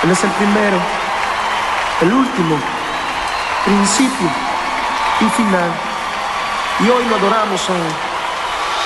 Él es el primero, el último, principio y final. Y hoy lo adoramos, Señor.